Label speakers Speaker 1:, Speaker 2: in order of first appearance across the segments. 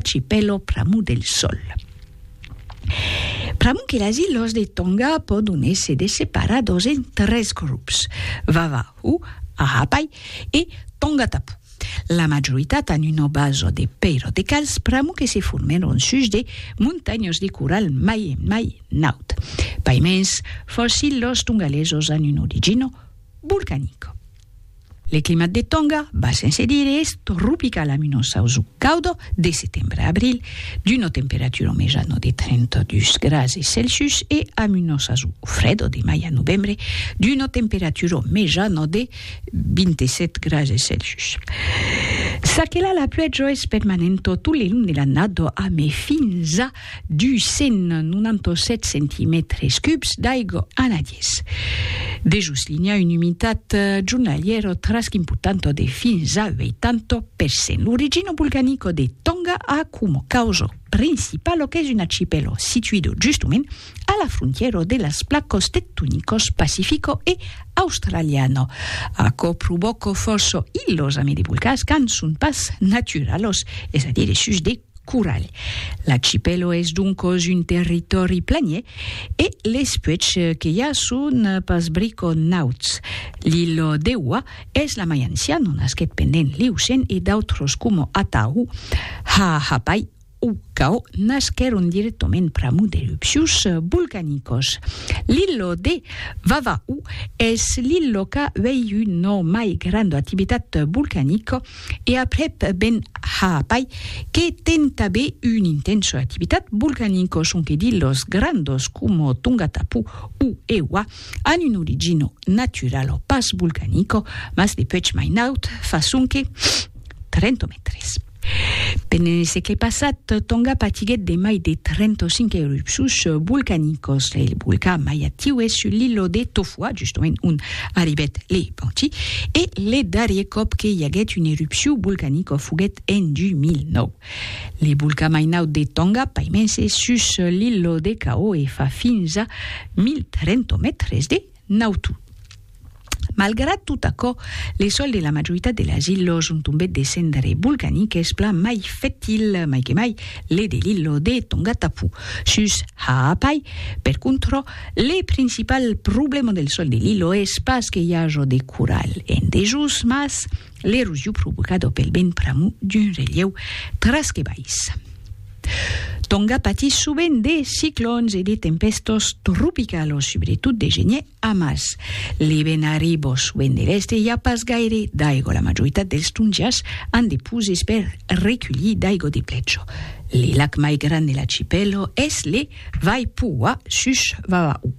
Speaker 1: l'archipelo pramu del Sol. Pramu que las islas de Tonga poden ser separados en 3 grups: Vavahu, Ahapai e Tongatapu. La majoritat han una base de pedra de calç pramu que se formaron sus de muntanyes de coral mai naut. Paimens, fossil los tongalesos han un origine volcanico. El climat de Tonga, va sense dire, és tropical aminoso caudo de setembre a abril, d'una temperatura mediana de 32 gradi Celsius e aminoso freddo de mai a novembre, d'una temperatura mediana de 27 gradi Celsius. S'aquela la pluja és permanente tot l'anno de l'annado amb fins a 297 centímetres cubs d'aigua anadies. De just linea una humitat giornaliera importante de fins a 80%. L'origine volcanico de Tonga ha come causa principale che è un archipelo situato giustamente alla frontiera de las placas tectónicos Pacifico e australiano. Aco provoca forse illos amedivulcas can sunt pas naturalos, es a dire sus de coral. L'archipelo és donc un territori planier e les puigs que hi ha són pas briconauts. L'illa d'Ewa és la mai anciana, nasquet pendent l'Iucen e d'altres com Atahu, Hahapai o Kao nasqueron directament pramu d'erupcions volcanicos. L'illa de Vavahu és l'illa que vei una mai grande activitat volcanica e a prep ben Hahapai que ten també una intensa activitat volcanica, son que d'illes grandes com Tongatapu o Ewa han un origine natural o pas volcanico, mas de puig mai naut fa son que 30 metres. Pendent el segle passat, Tonga patiguet de mai de 35 erupcions volcanicos. El volcà mai actiu és sur l'illa de Tofua, justament on arribet le Banti, e le darrier cop que hi haguet una erupció volcanica foguet en 2009. Le volcà mai naut de Tonga paimens és sus l'illa de Kao e fa fins a 1.030 metres de nautu. Malgrat tot això, les sols de la majoritat de les illes ont tombet de cendres volcaniques pla mai fetil, mai que mai, le de l'illa de Tongatapu. Sus Hahapai, per contra, le principal problema del sol de l'illa és pas que hi hagi de coral en dejus, mas l'erosió provocada pel vent pramu d'un relleu trasquebais. Tonga patís sovint de ciclons i de tempestos tropicals, sobretot de gener a març. Le vent arriba sovint de l'est i hi ha pas gaire d'aigua. La majoritat dels tongias han de puses per recollir d'aigua de platja. El lac mai gran de l'archipelo és le Vaipua sus Vavahu.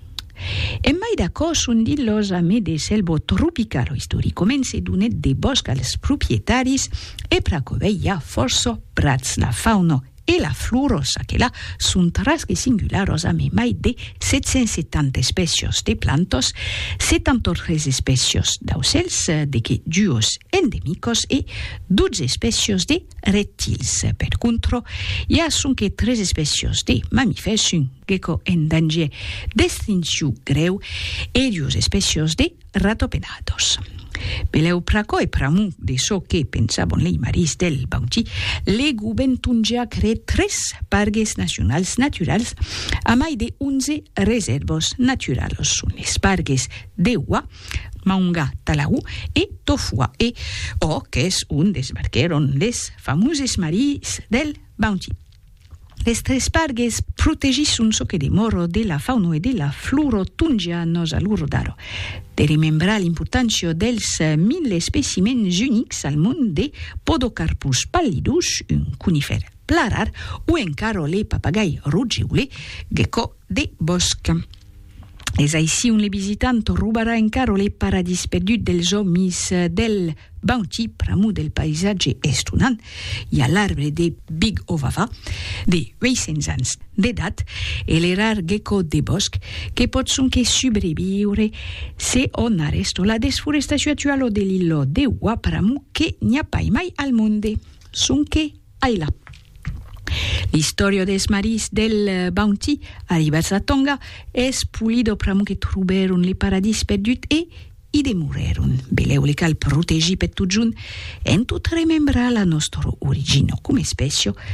Speaker 1: En mai d'acò són d'illes a me de selva tropical històricament se donet de bosc als propietaris e pracove hi ha força prats. La fauna e la flora aquella són trasque singulares amb mai de 770 espècies de plantes, 73 espècies d'aucells, de que dues endèmicos e 12 espècies de rèptils. Per contra, hi ha són que 3 espècies de mamífers, un gecko en danger d'extinció greu e 2 espècies de ratopenados. Peleu praco e pramu de so que pensaban les maris del Bounty, le govern tonga creat 3 parcs nacionals naturals a mai de 11 reservas naturals. Són les parcs d'Ewa, Maunga, Talahu e Tofua e que és on desbarqueron les famoses maris del Bounty. Les 3 parcs protegeixen so que demora de la fauna e de la flora tongianos a loro daro. De remembrar l'importància dels 1.000 espècimens únics al món de Podocarpus pallidus, un conífer plarar, o encara le papagai rogeule, gecko de bosc. És així on le visitant trobarà encara le paradis perdut dels homes del Bounty pramu del paisatge estonant. Hi ha l'arbre de Big Ovava, de 800 anys d'edat, e l'erar gecko de bosc, que pot sonque sobreviure se on arresto la desforestació actual de l'illa d'Ewa pramu que n'hi ha pas mai al monde. Sonque aila. L'història dels maris del Bounty arribats a Tonga és pulido pramu que trobaron le paradis perdut e i demoreron. Beleu le cal protegir per tot junt en tot remembrar la nostra origine com espècie